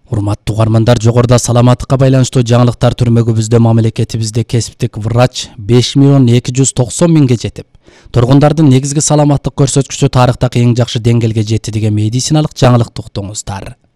Урматтуу угармандар, жогоруда саламаттыкка байланыштуу жаңылыктар түрмөгүбүздө мамлекетибизде кесиптик врач 5.290.000 жетип, тургундардын негизги саламаттык көрсөткүчү тарыхтагы эң жакшы деңгээлге жетти деген медициналык жаңылыкты уктуңуздар.